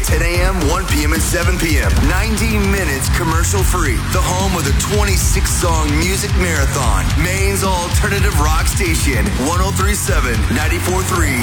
10 a.m., 1 p.m., and 7 p.m. 90 minutes commercial free. The home of the 26-song music marathon. Maine's alternative rock station. 103.7, 94.3